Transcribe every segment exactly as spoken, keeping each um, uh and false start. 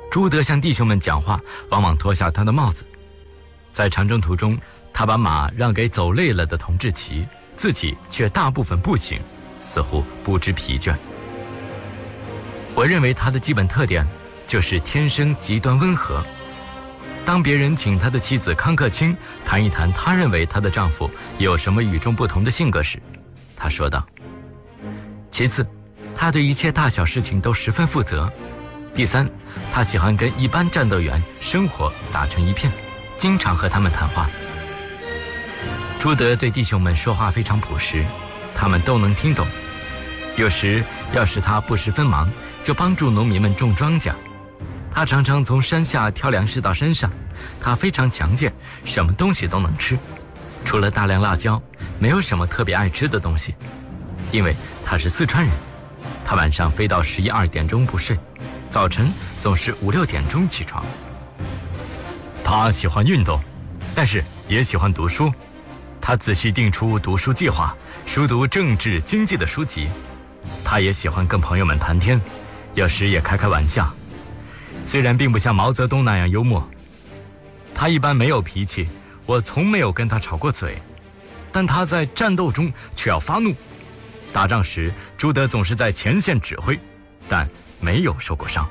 朱德向弟兄们讲话，往往脱下他的帽子。在长征途中，他把马让给走累了的同志骑，自己却大部分步行，似乎不知疲倦。我认为他的基本特点就是天生极端温和。当别人请他的妻子康克清谈一谈他认为她的丈夫有什么与众不同的性格时，他说道：其次，他对一切大小事情都十分负责。第三，他喜欢跟一般战斗员生活打成一片，经常和他们谈话。朱德对弟兄们说话非常朴实，他们都能听懂。有时要是他不十分忙，就帮助农民们种庄稼。他常常从山下挑粮食到山上，他非常强健，什么东西都能吃，除了大量辣椒，没有什么特别爱吃的东西。因为他是四川人，他晚上飞到十一二点钟不睡，早晨总是五六点钟起床。他喜欢运动，但是也喜欢读书。他仔细定出读书计划，熟读政治经济的书籍。他也喜欢跟朋友们谈天，有时也开开玩笑，虽然并不像毛泽东那样幽默。他一般没有脾气，我从没有跟他吵过嘴，但他在战斗中却要发怒。打仗时，朱德总是在前线指挥，但没有受过伤。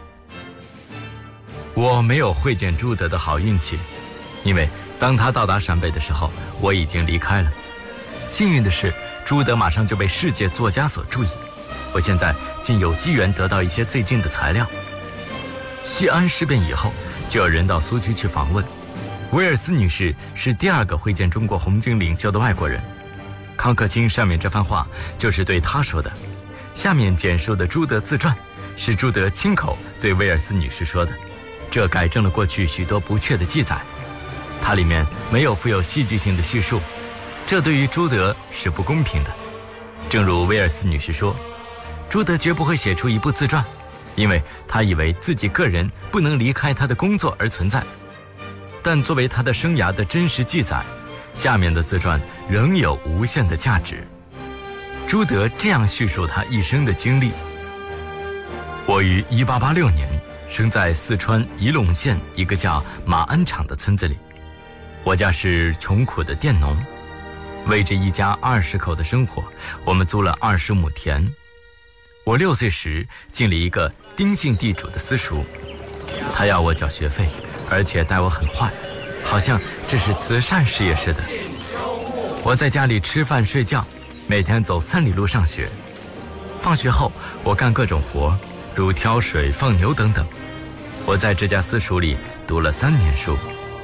我没有会见朱德的好运气，因为当他到达陕北的时候，我已经离开了。幸运的是，朱德马上就被世界作家所注意，我现在竟有机缘得到一些最近的材料。西安事变以后，就有人到苏区去访问。威尔斯女士是第二个会见中国红军领袖的外国人。康克清上面这番话就是对他说的。下面简述的朱德自传是朱德亲口对威尔斯女士说的，这改正了过去许多不确的记载。它里面没有富有戏剧性的叙述，这对于朱德是不公平的。正如威尔斯女士说，朱德绝不会写出一部自传，因为他以为自己个人不能离开他的工作而存在。但作为他的生涯的真实记载，下面的自传仍有无限的价值。朱德这样叙述他一生的经历：我于一八八六年生在四川仪陇县一个叫马鞍场的村子里，我家是穷苦的佃农，为这一家二十口的生活，我们租了二十亩田。我六岁时进了一个丁姓地主的私塾，他要我缴学费，而且待我很坏，好像这是慈善事业似的。我在家里吃饭睡觉，每天走三里路上学。放学后，我干各种活，如挑水、放牛等等。我在这家私塾里读了三年书。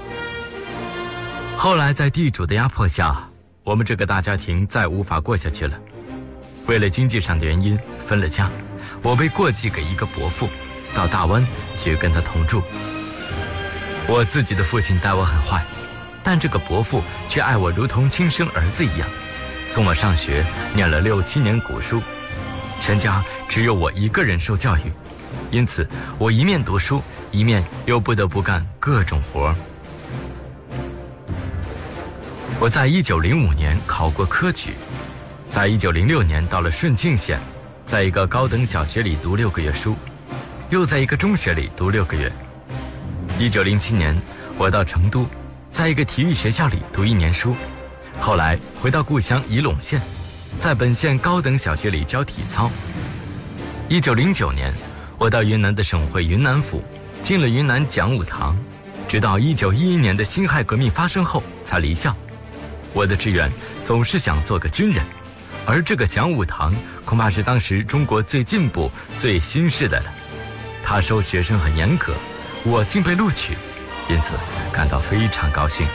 后来在地主的压迫下，我们这个大家庭再无法过下去了。为了经济上的原因分了家，我被过继给一个伯父，到大湾去跟他同住。我自己的父亲待我很坏，但这个伯父却爱我如同亲生儿子一样，送我上学，念了六七年古书。全家只有我一个人受教育，因此我一面读书，一面又不得不干各种活。我在一九零五年考过科举，在一九零六年到了顺庆县，在一个高等小学里读六个月书，又在一个中学里读六个月。一九零七年我到成都，在一个体育学校里读一年书，后来回到故乡仪陇县，在本县高等小学里教体操。一九零九年我到云南的省会云南府，进了云南讲武堂，直到一九一一年的辛亥革命发生后才离校。我的志愿总是想做个军人，而这个讲武堂恐怕是当时中国最进步最新式的了。他收学生很严格，我竟被录取，因此感到非常高兴。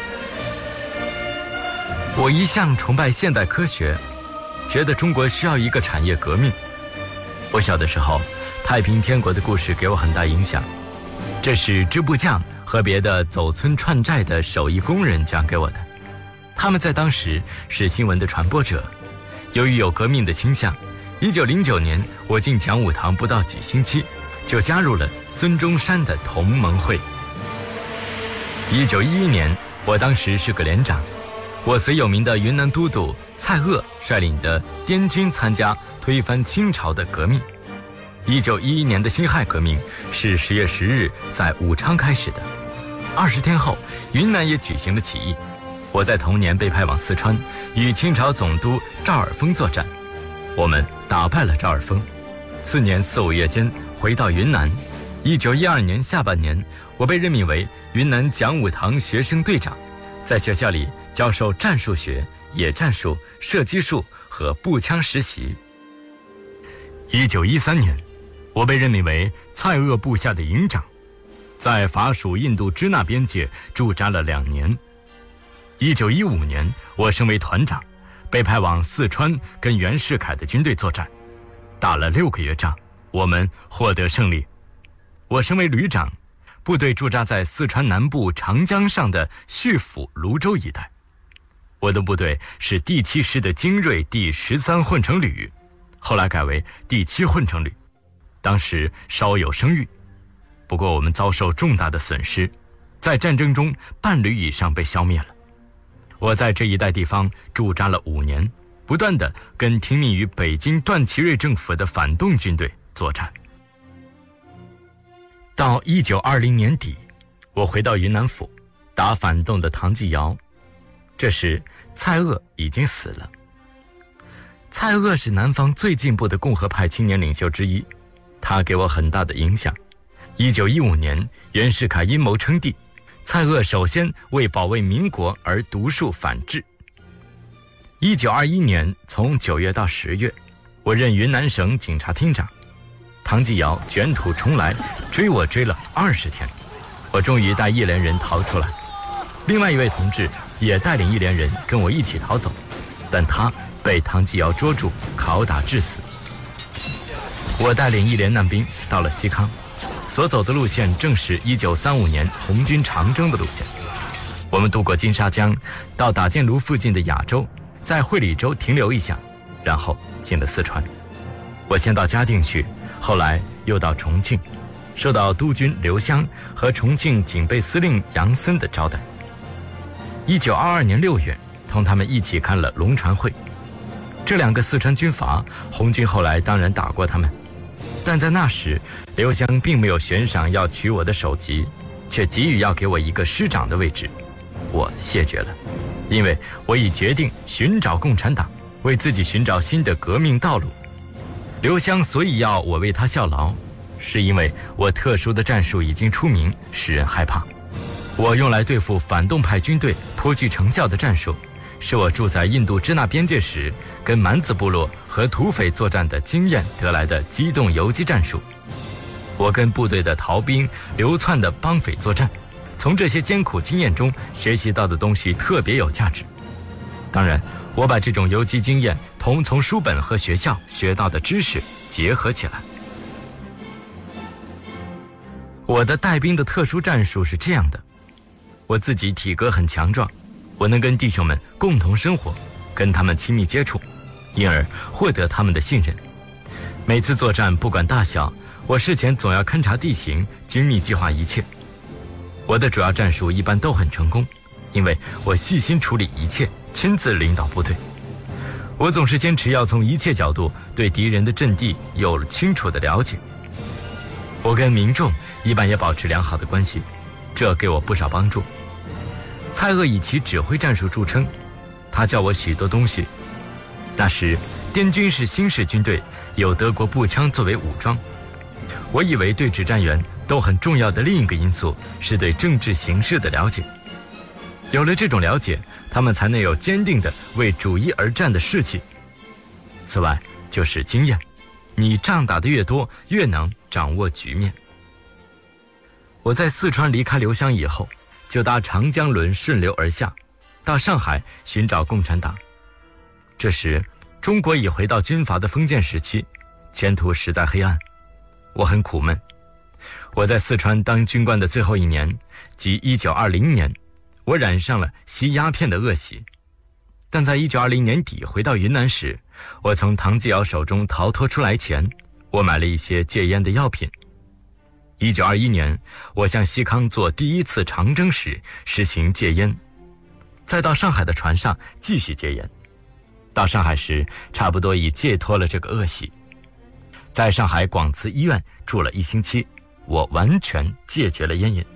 我一向崇拜现代科学，觉得中国需要一个产业革命。我小的时候，太平天国的故事给我很大影响，这是支部将和别的走村串寨的手艺工人讲给我的。他们在当时是新闻的传播者。由于有革命的倾向，一九零九年我进讲武堂不到几星期，就加入了孙中山的同盟会。一九一一年，我当时是个连长，我随有名的云南都督蔡锷率领的滇军参加推翻清朝的革命。 一九一一年的辛亥革命是十月十日在武昌开始的，二十天后，云南也举行了起义。我在同年被派往四川，与清朝总督赵尔丰作战，我们打败了赵尔丰。次年四五月间回到云南。一九一二年下半年，我被任命为云南讲武堂学生队长，在学校里教授战术学、野战术、射击术和步枪实习。一九一三年，我被任命为蔡锷部下的营长，在法属印度支那边界驻扎了两年。一九一五年，我升为团长，被派往四川跟袁世凯的军队作战，打了六个月仗，我们获得胜利。我升为旅长，部队驻扎在四川南部长江上的叙府泸州一带。我的部队是第七师的精锐第十三混成旅，后来改为第七混成旅，当时稍有声誉。不过我们遭受重大的损失，在战争中半旅以上被消灭了。我在这一带地方驻扎了五年，不断地跟听命于北京段祺瑞政府的反动军队作战。到一九二零年底，我回到云南府，打反动的唐继尧。这时蔡锷已经死了。蔡锷是南方最进步的共和派青年领袖之一，他给我很大的影响。一九一五年，袁世凯阴谋称帝，蔡锷首先为保卫民国而独树反制。一九二一年，从九月到十月，我任云南省警察厅长。唐继尧卷土重来，追我追了二十天，我终于带一连人逃出来。另外一位同志也带领一连人跟我一起逃走，但他被唐继尧捉住，拷打致死。我带领一连难兵到了西康，所走的路线正是一九三五年红军长征的路线。我们渡过金沙江，到打箭炉附近的雅州，在会理州停留一下，然后进了四川。我先到嘉定去，后来又到重庆，受到督军刘湘和重庆警备司令杨森的招待。一九二二年六月，同他们一起看了龙船会。这两个四川军阀，红军后来当然打过他们，但在那时，刘湘并没有悬赏要取我的首级，却急于要给我一个师长的位置。我谢绝了，因为我已决定寻找共产党，为自己寻找新的革命道路。刘湘所以要我为他效劳，是因为我特殊的战术已经出名，使人害怕。我用来对付反动派军队颇具成效的战术，是我住在印度支那边界时跟蛮子部落和土匪作战的经验得来的机动游击战术。我跟部队的逃兵、流窜的帮匪作战，从这些艰苦经验中学习到的东西特别有价值。当然，我把这种游击经验同从书本和学校学到的知识结合起来。我的带兵的特殊战术是这样的：我自己体格很强壮，我能跟弟兄们共同生活，跟他们亲密接触，因而获得他们的信任。每次作战不管大小，我事前总要勘察地形，精密计划一切。我的主要战术一般都很成功，因为我细心处理一切，亲自领导部队。我总是坚持要从一切角度对敌人的阵地有了清楚的了解。我跟民众一般也保持良好的关系，这给我不少帮助。蔡锷以其指挥战术著称，他教我许多东西。那时滇军是新式军队，有德国步枪作为武装。我以为对指战员都很重要的另一个因素是对政治形势的了解。有了这种了解，他们才能有坚定的为主义而战的士气。此外就是经验，你仗打得越多，越能掌握局面。我在四川离开刘湘以后，就搭长江轮顺流而下，到上海寻找共产党。这时中国已回到军阀的封建时期，前途实在黑暗，我很苦闷。我在四川当军官的最后一年，即一九二零年，我染上了吸鸦片的恶习。但在一九二零年底回到云南时，我从唐继尧手中逃脱出来前，我买了一些戒烟的药品。一九二一年，我向西康做第一次长征时实行戒烟，再到上海的船上继续戒烟。到上海时，差不多已戒脱了这个恶习。 在上海广慈医院住了一星期，我完全戒绝了烟瘾。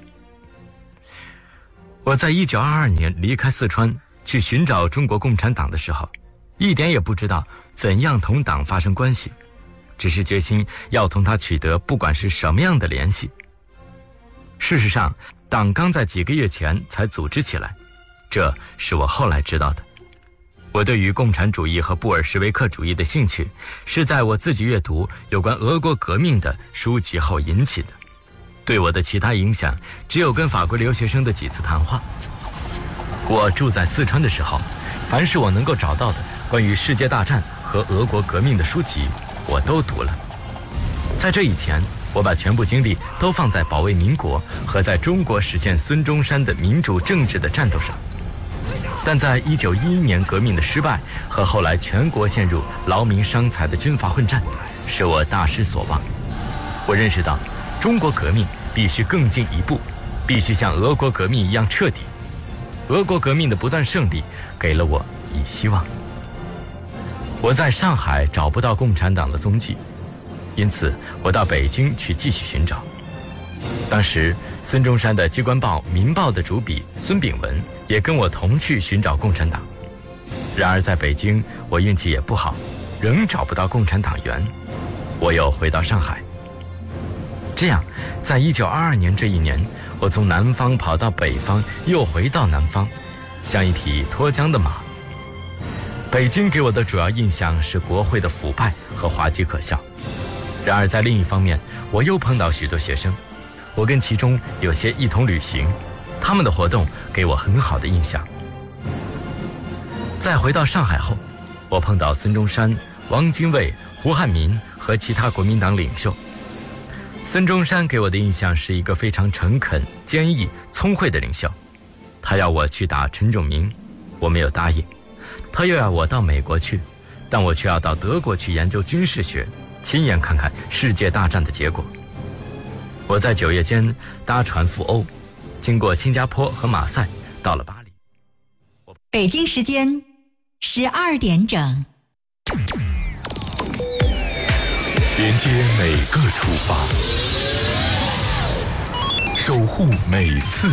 我在一九二二年离开四川去寻找中国共产党的时候，一点也不知道怎样同党发生关系，只是决心要同他取得不管是什么样的联系。事实上，党刚在几个月前才组织起来，这是我后来知道的。我对于共产主义和布尔什维克主义的兴趣，是在我自己阅读有关俄国革命的书籍后引起的。对我的其他影响，只有跟法国留学生的几次谈话。我住在四川的时候，凡是我能够找到的关于世界大战和俄国革命的书籍，我都读了。在这以前，我把全部精力都放在保卫民国和在中国实现孙中山的民主政治的战斗上。但在一九一一年革命的失败和后来全国陷入劳民伤财的军阀混战，使我大失所望。我认识到，中国革命必须更进一步，必须像俄国革命一样彻底。俄国革命的不断胜利给了我以希望。我在上海找不到共产党的踪迹，因此我到北京去继续寻找。当时孙中山的机关报《民报》的主笔孙炳文也跟我同去寻找共产党。然而在北京，我运气也不好，仍找不到共产党员。我又回到上海。这样，在一九二二年这一年，我从南方跑到北方，又回到南方，像一匹脱缰的马。北京给我的主要印象是国会的腐败和滑稽可笑。然而在另一方面，我又碰到许多学生，我跟其中有些一同旅行，他们的活动给我很好的印象。再回到上海后，我碰到孙中山、汪精卫、胡汉民和其他国民党领袖。孙中山给我的印象是一个非常诚恳、坚毅、聪慧的领袖。他要我去打陈炯明，我没有答应。他又要我到美国去，但我却要到德国去研究军事学，亲眼看看世界大战的结果。我在九月间搭船赴欧，经过新加坡和马赛，到了巴黎。 北京时间十二点整， 连接每个出发，守护每次